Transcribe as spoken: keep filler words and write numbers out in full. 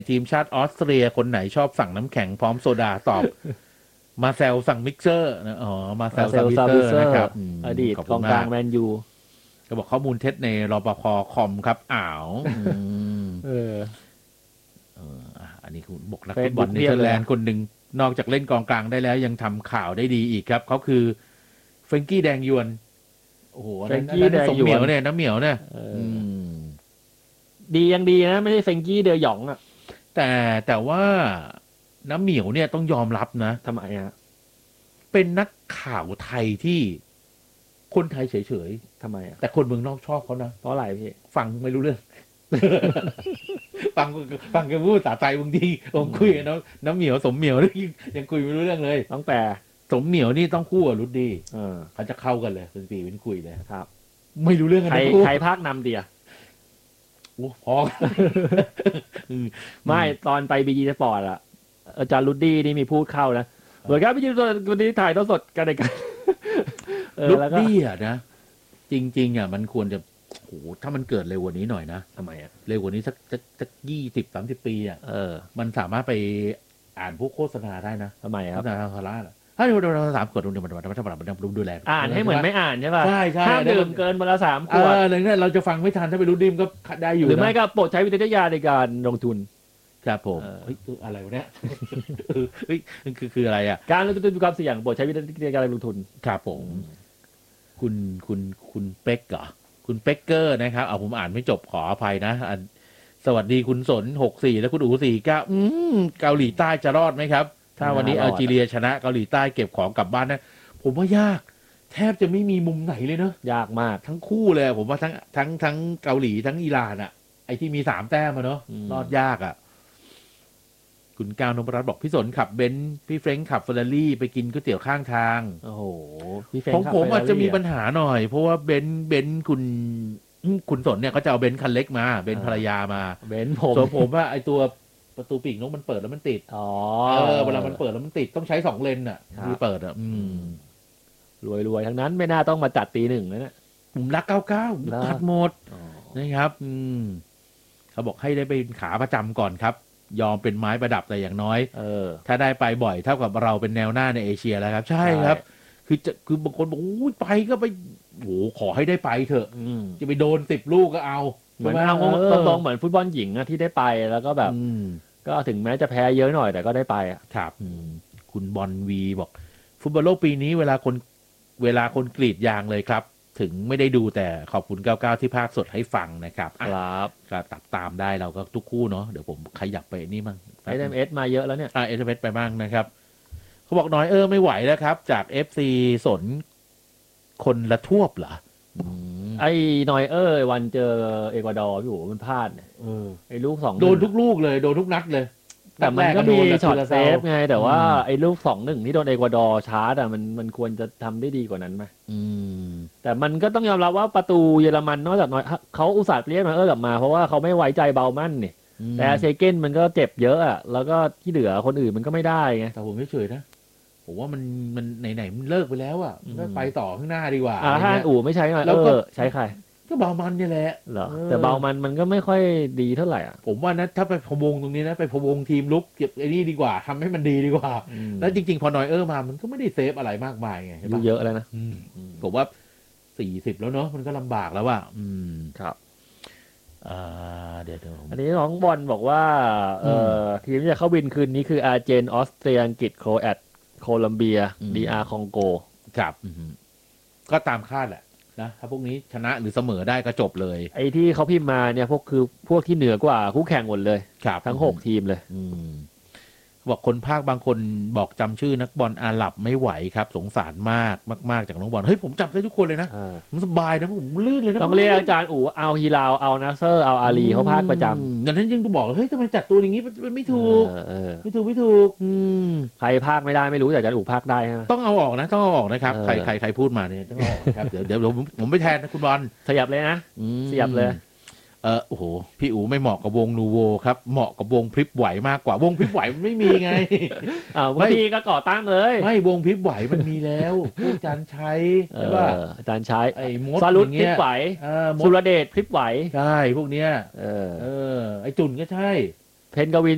ทีมชาติออสเตรียคนไหนชอบสั่งน้ำแข็งพร้อมโซดาตอบ มาเซลสั่งมิกเซอร์นะอ๋อมาเซลสั่งมิกเซอร์นะครับอดีตกองกลางแมนยูก็บอกข้อมูลเท็จในรปภคอมครับอ้าวเอออันนี้คุณบอกนักฟุตบอลเนเธอร์แลนด์คนหนึ่งนอกจากเล่นกองกลางได้แล้วยังทำข่าวได้ดีอีกครับเขาคือเฟรงกี้แดงยวนโอ้โหเฟรงกี้แดงยวนเนี่ยน้ำเหมียวเนี่ยดียังดีนะไม่ใช่เฟรงกี้เดอหยองอ่ะแต่แต่ว่าน้ำเหมียวเนี่ยต้องยอมรับนะทำไมฮะเป็นนักข่าวไทยที่คนไทยเฉยๆทำไมอ่ะแต่คนเมืองนอกชอบเขานะเพราะอะไรพี่ฟังไม่รู้เรื่อง ฟังฟังแกพูดภาษาไทยบางทีผมคุยกับน้ำน้ำเหมียวสมเหมียวนี่ยังคุยไม่รู้เรื่องเลยต้องแปลสมเหมียวนี่ต้องคู่กับรุดดี้เขาจะเข้ากันเลยเป็นปีเป็นคุยเลยครับไม่รู้เรื่องกันใครใครภาคนำเดียโอ้พอไม่ตอนไปบีจีสปอร์ตอ่ะอาจารย์รุดดี้นี่มีพูดเข้านะเหมือนกับบีจีสปอร์ตวันนี้ถ่ายทอดสดกันในกันรุดดี้อ่ะนะจริงๆอ่ะมันควรจะโหถ้ามันเกิดเร็วกว่านี้หน่อยนะทำไมอ่ะเร็วกว่านี้สักสักสักยี่สิบสามสิบปีอ่ะเออมันสามารถไปอ่านพวกโฆษณาได้นะทำไมครับโฆษณาพาราถ้าดูเราสามขวดดูมันมันมันมันมันมันดูแลอ่านให้เหมือนไม่อ่านใช่ป่ะใช่ใช่ห้ามดื่มเกินวันละสามขวดอะไรเงี้ยเราจะฟังไม่ทันถ้าไปรู้ดิมก็ได้อยู่หรือไม่ก็โปรดใช้วิจารณญาณในการลงทุนครับผมเฮ้ยอะไรวะเนี่ยเฮ้ยคือคืออะไรอ่ะการลงทุนมีความเสี่ยงโปรดใช้วิจารณญาณในการลงทุนครับผมคุณคุณคุณเป๊กเหรอคุณเป๊กเกอร์นะครับเอาผมอ่านไม่จบขออภัยนะสวัสดีคุณสนหกสี่และคุณอู๋สี่เก้าอืมเกาหลีใต้จะรอดไหมครับถ้าวันนี้อัลจีเรียชนะเกาหลีใต้เก็บของกลับบ้านนะผมว่ายากแทบจะไม่มีมุมไหนเลยเนอะยากมากทั้งคู่เลยผมว่าทั้งทั้งทั้งเกาหลีทั้งอิหร่านอ่ะไอ้ที่มีสามแต้มมาเนอะรอดยากอ่ะคุณก้าวนพรัตน์บอกพี่สนขับเบนซ์พี่เฟรงค์ขับเฟอร์รารี่ไปกินก๋วยเตี๋ยวข้างทางโอ้โหพี่เฟรงค์ของผมอาจจะมีปัญหาหน่อยเพราะว่าเบนซ์เบนซ์คุณคุณสนเนี่ยเขาจะเอาเบนซ์คันเล็กมาเบนซ์ภรรยามาเบนซ์ผมส่วนผมว่าไอ้ตัวประตูปีกนกมันเปิดแล้วมันติดอ๋อเออเวลามันเปิดแล้วมันติดต้องใช้สองเลนอ่ะที่เปิดอ่ะอืมรวยๆทั้งนั้นไม่น่าต้องมาจัดตีหนึ่งนะเนี่ยผมรักเก้าเก้าขัดหมดนะครับ อืมเขาบอกให้ได้เป็นขาประจำก่อนครับยอมเป็นไม้ประดับแต่อย่างน้อยเออถ้าได้ไปบ่อยเท่ากับเราเป็นแนวหน้าในเอเชียแล้วครับใช่ครับคือจะคือบางคนบอกโอ้ยไปก็ไปโอ้ขอให้ได้ไปเถอะจะไปโดนสิบลูกก็เอาเหมือนเอาตรงๆเหมือนฟุตบอลหญิงอะที่ได้ไปแล้วก็แบบก็ถึงแม้จะแพ้เยอะหน่อยแต่ก็ได้ไปอ่ะครับคุณบอลวีบอกฟุตบอลโลกปีนี้เวลาคนเวลาคนกรีดยางเลยครับถึงไม่ได้ดูแต่ขอบคุณเก้าเก้าที่ภาคสดให้ฟังนะครับครับก็ตัดตามได้เราก็ทุกคู่เนาะเดี๋ยวผมขยับไปนี่มั่งเอ เอ็ม เอส มาเยอะแล้วเนี่ยอ่า เอ เอ็ม เอส ไปบ้างนะครับเขาบอกน้อยเออไม่ไหวแล้วครับจาก เอฟ ซี สนคนละทวบเหรอไอ้นอยเออร์วันเจอเอกวาดอร์พี่โหมันพลาดเนี่ยไอ้ลูกสองโดนทุกลูกเลยโดนทุกนัดเลยแต่มันก็มีช็อตเซฟไงแต่ว่าไอ้ลูกสองหนึ่งที่โดนเอกวาดอร์ชาร์จอ่ะมันมันควรจะทำได้ดีกว่านั้นไหมแต่มันก็ต้องยอมรับว่าประตูเยอรมันนอกจากน้อยเขาอุตส่าห์เรียกนอยเออร์กลับมาเพราะว่าเขาไม่ไว้ใจเบามั่นเนี่ยแต่เซเกนมันก็เจ็บเยอะอ่ะแล้วก็ที่เหลือคนอื่นมันก็ไม่ได้ไงแต่ผมไม่เฉยนะผมว่ามันมันไหนๆมันเลิกไปแล้วอ่ะก็ไปต่อข้างหน้าดีกว่าอ่าถ้าอู่ไม่ใช้หน่อยแล้วก็ใช้ใครก็เบามันนี่แหละเหรอแต่เบามันมันก็ไม่ค่อยดีเท่าไหร่อ่ะผมว่านะถ้าไปพะวงตรงนี้นะไปพะวงทีมลุกเก็บไอ้นี่ดีกว่าทำให้มันดีดีกว่าแล้วจริงๆพอนอยเออร์มามันก็ไม่ได้เซฟอะไรมากมายไงดูเยอะแล้วนะผมว่าสี่สิบแล้วเนาะมันก็ลำบากแล้วว่าอืมครับอ่าเดี๋ยวอันนี้น้องบอลบอกว่าเอ่อทีมที่จะเข้าบินคืนนี้คืออาร์เจนออสเตรียอังกฤษโครแอตโคลัมเบียดีอาร์คองโกครับก็ตามคาดแหละนะถ้าพวกนี้ชนะหรือเสมอได้ก็จบเลยไอ้ที่เขาพิมพ์มาเนี่ยพวกคือพวกที่เหนือกว่าคู่แข่งหมดเลยทั้งหกทีมเลยบอกคนภาคบางคนบอกจำชื่อนักบอลอาหรับไม่ไหวครับสงสารมากมากๆจากน้องบอลเฮ้ยผมจำได้ทุกคนเลยนะผมสบายนะผมลื่นเลยนะต้องเรียกอาจารย์อู๋เอาฮีราวเอานาเซอร์เอาอาลีเขาภาคประจำอย่างนั้นยังต้องบอกเฮ้ยทำไมจัดตัวอย่างนี้มันไม่ถูกไม่ถูกไม่ถูกใครภาคไม่ได้ไม่รู้แต่อาจารย์อู๋ภาคได้ฮะต้องเอาออกนะต้องเอาออกนะครับใครใครใครพูดมาเนี่ยต้องเอาออกครับเดี๋ยวเดี๋ยวผมผมไม่แทนนะคุณบอลขยับเลยนะขยับเลยเออโอ้โหพี่อู๋ไม่เหมาะกับวงนูโวครับเหมาะกับวงพริบไหวมากกว่าวงพริบไหวมันไม่มีไงอ่าบางทีก็ก่อตั้งเลยไม่วงพริบไหวมันมีแล้วอาจารย์ชัยใช่ป่ะอาจารย์ชัยไอ้มดสรุปพริบไหวสุรเดชพริบไหวใช่พวกเนี้ยเออเออไอ้จุนก็ใช่เพนกวิน